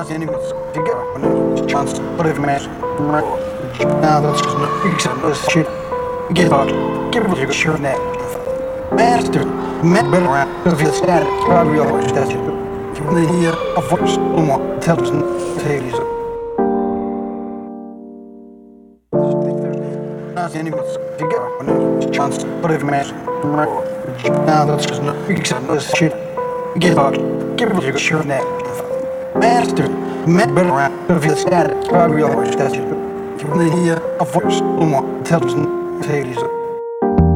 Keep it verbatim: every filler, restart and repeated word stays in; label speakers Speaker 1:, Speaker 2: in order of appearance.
Speaker 1: Als je niet wilt figure, een chance, but if man, now that's just no reason, this shit. Get out, give it a sure net. Master, met better around, if you're sad, probably always does it. If you really hear a voice, someone tells them, tell you. Als je niet wilt figure, een chance, but if man, now that's just no reason, this shit. Get out, give it a sure net. Master, met better around, if you're sad, probably always does it. If you really hear a voice, someone tells them, tell you.